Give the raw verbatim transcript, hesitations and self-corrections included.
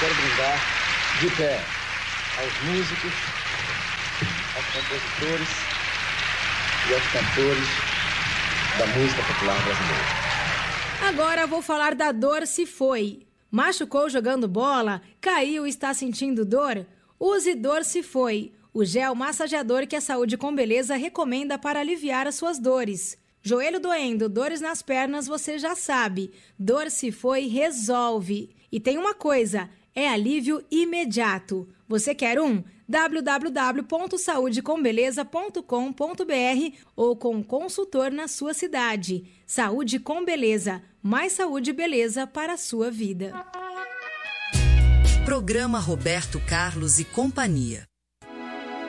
quero brindar de pé aos músicos, aos compositores e aos cantores da música popular brasileira. Agora vou falar da dor se foi. Machucou jogando bola? Caiu e está sentindo dor? Use Dor Se Foi, o gel massageador que a Saúde com Beleza recomenda para aliviar as suas dores. Joelho doendo, dores nas pernas, você já sabe. Dor Se Foi resolve. E tem uma coisa, é alívio imediato. Você quer um? w w w ponto saúde com beleza ponto com ponto b r ou com um consultor na sua cidade. Saúde com Beleza. Mais saúde e beleza para a sua vida. Programa Roberto Carlos e Companhia.